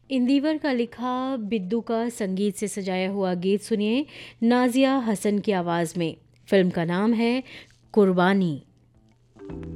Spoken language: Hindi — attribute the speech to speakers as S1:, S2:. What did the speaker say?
S1: इंदिवर का लिखा बिद्दू का संगीत से सजाया हुआ गीत सुनिए नाजिया हसन की आवाज़ में। फिल्म का नाम है कुर्बानी।